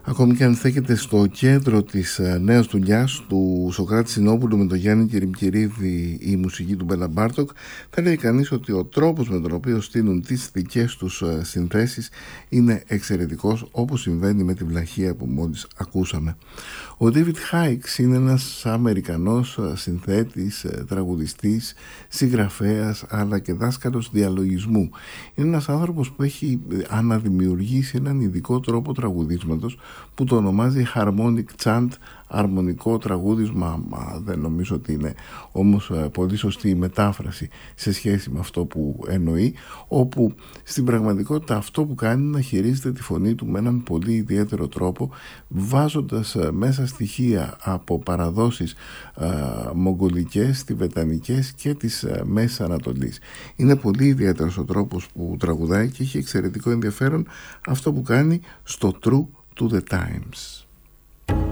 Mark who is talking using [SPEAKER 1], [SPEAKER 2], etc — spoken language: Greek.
[SPEAKER 1] Ακόμη και αν στέκεται στο κέντρο της νέας δουλειάς του Σωκράτη Συνόπουλου με τον Γιάννη Κυριμκυρίδη η μουσική του Μπέλα Μπάρτοκ, θα λέει κανείς ότι ο τρόπος με τον οποίο στείλουν τις δικές τους συνθέσεις είναι εξαιρετικός, όπως συμβαίνει με τη βλαχία που μόλις ακούσαμε. Ο David Hikes είναι ένας Αμερικανός συνθέτης, τραγουδιστής, συγγραφέας αλλά και δάσκαλος διαλογισμού. Είναι ένας άνθρωπος που έχει αναδημιουργήσει έναν ειδικό τρόπο τραγουδίσματος που το ονομάζει harmonic chant, αρμονικό τραγούδισμα. Δεν νομίζω ότι είναι όμως πολύ σωστή η μετάφραση σε σχέση με αυτό που εννοεί, όπου στην πραγματικότητα αυτό που κάνει είναι να χειρίζεται τη φωνή του με έναν πολύ ιδιαίτερο τρόπο, βάζοντας μέσα στοιχεία από παραδόσεις μογγολικές, τιβετανικές και της Μέσης Ανατολής. Είναι πολύ ιδιαίτερος ο τρόπος που τραγουδάει και έχει εξαιρετικό ενδιαφέρον αυτό που κάνει στο True to the Times.